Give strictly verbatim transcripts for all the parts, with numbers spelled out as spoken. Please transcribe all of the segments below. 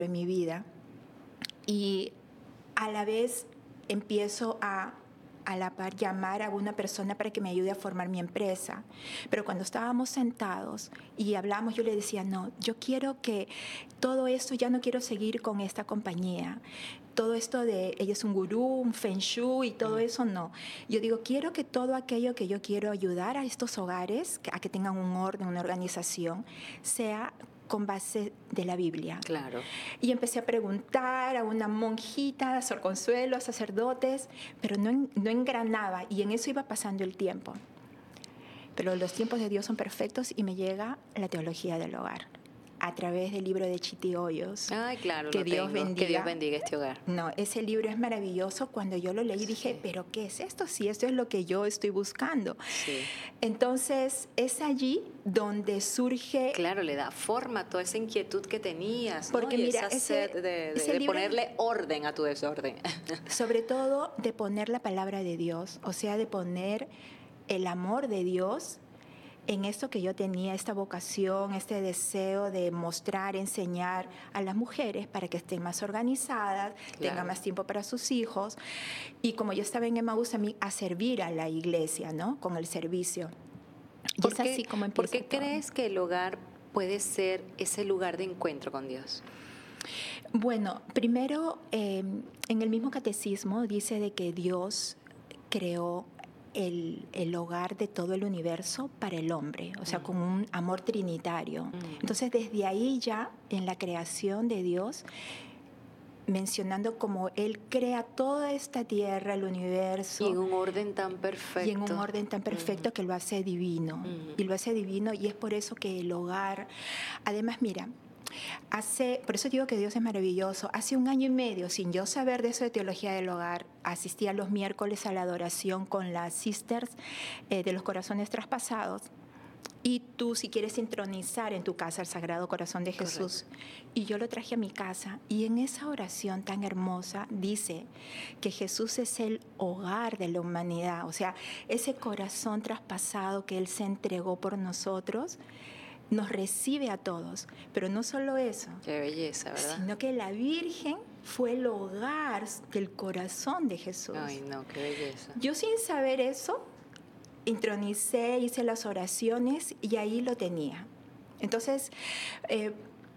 en mi vida y a la vez empiezo a a la par llamar a una persona para que me ayude a formar mi empresa. Pero cuando estábamos sentados y hablamos, yo le decía, no, yo quiero que todo esto, ya no quiero seguir con esta compañía. Todo esto de, ella es un gurú, un feng shui y todo eso, no. Yo digo, quiero que todo aquello que yo quiero ayudar a estos hogares, a que tengan un orden, una organización, sea con base de la Biblia. Claro. Y empecé a preguntar a una monjita, a Sor Consuelo, a sacerdotes, pero no, no engranaba y en eso iba pasando el tiempo. Pero los tiempos de Dios son perfectos y me llega la teología del hogar a través del libro de Chiti Hoyos. Ay, claro, que lo Dios tengo. bendiga. Que Dios bendiga este hogar. No, ese libro es maravilloso. Cuando yo lo leí dije, Sí. ¿pero qué es esto? Sí, esto es lo que yo estoy buscando. Sí. Entonces, es allí donde surge... Claro, le da forma a toda esa inquietud que tenías, ¿no? Porque y mira, esa ese, sed de, de, ese de libro, ponerle orden a tu desorden. sobre todo de poner la palabra de Dios, o sea, de poner el amor de Dios en esto que yo tenía, esta vocación, este deseo de mostrar, enseñar a las mujeres para que estén más organizadas, Claro. tengan más tiempo para sus hijos. Y como yo estaba en Emaús, a mí a servir a la iglesia, ¿no? Con el servicio. Y ¿Por es qué, así como ¿por empieza qué todo. crees que el hogar puede ser ese lugar de encuentro con Dios? Bueno, primero, eh, en el mismo catecismo dice de que Dios creó el, el hogar de todo el universo para el hombre, o sea, Mm. con un amor trinitario. Mm. Entonces, desde ahí ya, en la creación de Dios, mencionando cómo Él crea toda esta tierra, el universo. Y en un orden tan perfecto. Y en un orden tan perfecto Mm. que lo hace divino. Mm. Y lo hace divino y es por eso que el hogar... Además, mira, hace, por eso digo que Dios es maravilloso. Hace un año y medio, sin yo saber de eso de teología del hogar, asistía los miércoles a la adoración con las sisters eh, de los corazones traspasados. Y tú, si quieres intronizar en tu casa el Sagrado Corazón de Jesús. Correcto. Y yo lo traje a mi casa. Y en esa oración tan hermosa dice que Jesús es el hogar de la humanidad. O sea, ese corazón traspasado que Él se entregó por nosotros, nos recibe a todos. Pero no solo eso. Qué belleza, ¿verdad? Sino que la Virgen fue el hogar del corazón de Jesús. Ay, no, qué belleza. Yo sin saber eso, intronicé, hice las oraciones y ahí lo tenía. Entonces, eh,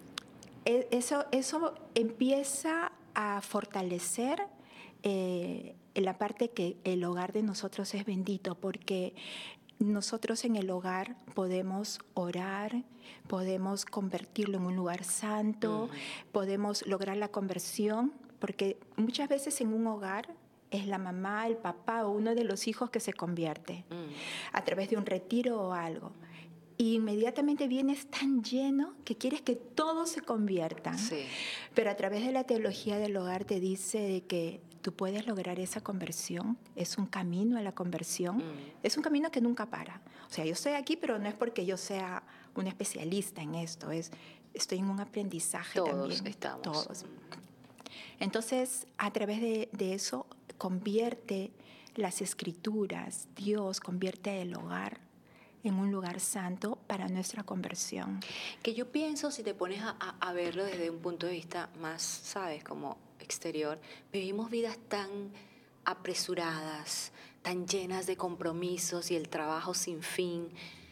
eso, eso empieza a fortalecer eh, la parte que el hogar de nosotros es bendito, porque nosotros en el hogar podemos orar, podemos convertirlo en un lugar santo, uh-huh. podemos lograr la conversión, porque muchas veces en un hogar es la mamá, el papá o uno de los hijos que se convierte mm. a través de un retiro o algo. Y inmediatamente vienes tan lleno que quieres que todos se conviertan. Sí. Pero a través de la teología del hogar te dice de que tú puedes lograr esa conversión. Es un camino a la conversión. Mm. Es un camino que nunca para. O sea, yo estoy aquí, pero no es porque yo sea un especialista en esto. Es, estoy en un aprendizaje Todos también. Todos estamos. Todos. Entonces, a través de, de eso, convierte las escrituras, Dios convierte el hogar en un lugar santo para nuestra conversión. Que yo pienso, si te pones a, a verlo desde un punto de vista más, ¿sabes?, como exterior, vivimos vidas tan apresuradas, tan llenas de compromisos y el trabajo sin fin,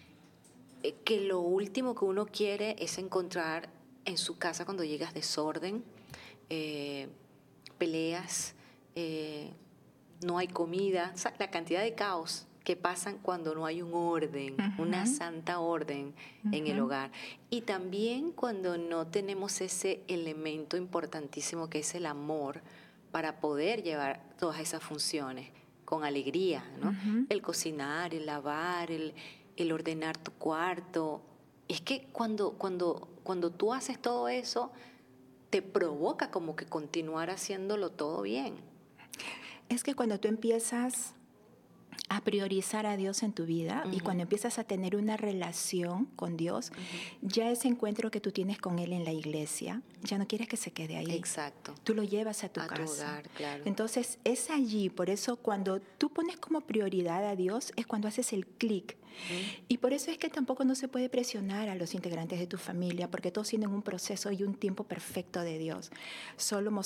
que lo último que uno quiere es encontrar en su casa cuando llegas desorden, eh, peleas, eh, no hay comida, o sea, la cantidad de caos que pasan cuando no hay un orden, uh-huh. una santa orden uh-huh. en el hogar. Y también cuando no tenemos ese elemento importantísimo que es el amor para poder llevar todas esas funciones con alegría, ¿no? Uh-huh. El cocinar, el lavar, el, el ordenar tu cuarto. Es que cuando, cuando, cuando tú haces todo eso, te provoca como que continuar haciéndolo todo bien. Es que cuando tú empiezas a priorizar a Dios en tu vida, Ujú. y cuando empiezas a tener una relación con Dios, Ujú. ya ese encuentro que tú tienes con Él en la iglesia, ya no quieres que se quede ahí. Exacto. Tú lo llevas a tu A tu casa. hogar, claro. Entonces es allí, por eso cuando tú pones como prioridad a Dios es cuando haces el clic. Ujú. Y por eso es que tampoco no se puede presionar a los integrantes de tu familia, porque todos tienen un proceso y un tiempo perfecto de Dios. Solo